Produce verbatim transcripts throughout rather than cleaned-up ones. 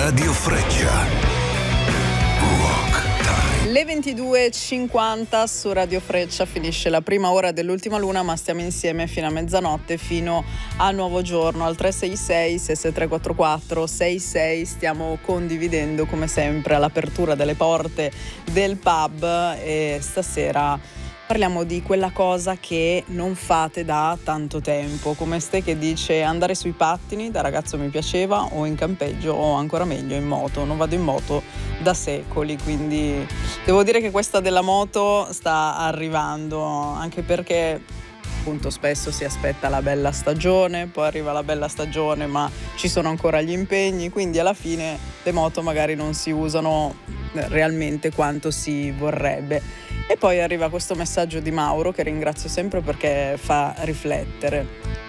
Radio Freccia. Rock Time. Le ventidue e cinquanta su Radio Freccia finisce la prima ora dell'ultima luna, ma stiamo insieme fino a mezzanotte, fino a nuovo giorno, al tre sei sei sei sei tre quattro quattro sei sei. Stiamo condividendo come sempre all'apertura delle porte del pub e stasera parliamo di quella cosa che non fate da tanto tempo, come Ste che dice: andare sui pattini da ragazzo mi piaceva, o in campeggio, o ancora meglio in moto. Non vado in moto da secoli, quindi devo dire che questa della moto sta arrivando, anche perché appunto spesso si aspetta la bella stagione, poi arriva la bella stagione ma ci sono ancora gli impegni, quindi alla fine le moto magari non si usano realmente quanto si vorrebbe. E poi arriva questo messaggio di Mauro, che ringrazio sempre perché fa riflettere.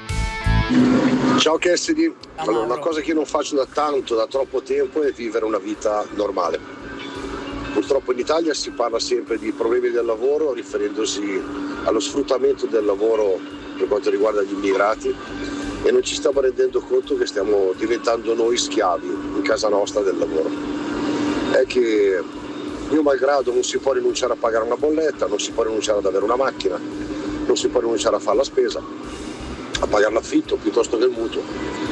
Ciao Cassidy, Ciao, allora, una Mauro. cosa che io non faccio da tanto, da troppo tempo, è vivere una vita normale. Purtroppo in Italia si parla sempre di problemi del lavoro riferendosi allo sfruttamento del lavoro per quanto riguarda gli immigrati, e non ci stiamo rendendo conto che stiamo diventando noi schiavi in casa nostra del lavoro. È che mio malgrado non si può rinunciare a pagare una bolletta, non si può rinunciare ad avere una macchina, non si può rinunciare a fare la spesa, a pagare l'affitto piuttosto che il mutuo.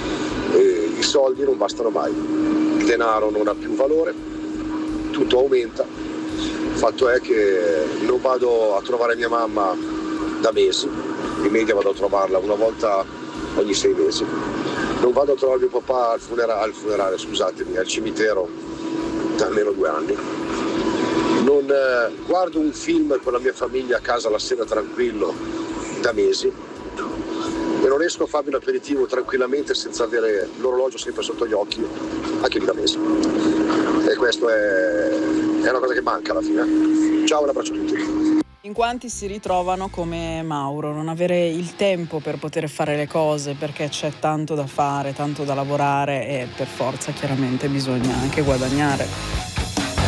E i soldi non bastano mai, il denaro non ha più valore, tutto aumenta. Il fatto è che non vado a trovare mia mamma da mesi, in media vado a trovarla una volta ogni sei mesi. Non vado a trovare mio papà al funerale, al funerale scusatemi, al cimitero da almeno due anni. Non eh, guardo un film con la mia famiglia a casa la sera tranquillo da mesi, e non riesco a farmi un aperitivo tranquillamente senza avere l'orologio sempre sotto gli occhi, anche lì da mesi. E questo è, è una cosa che manca alla fine. Ciao, un abbraccio a tutti. In quanti si ritrovano come Mauro, non avere il tempo per poter fare le cose perché c'è tanto da fare, tanto da lavorare, e per forza chiaramente bisogna anche guadagnare.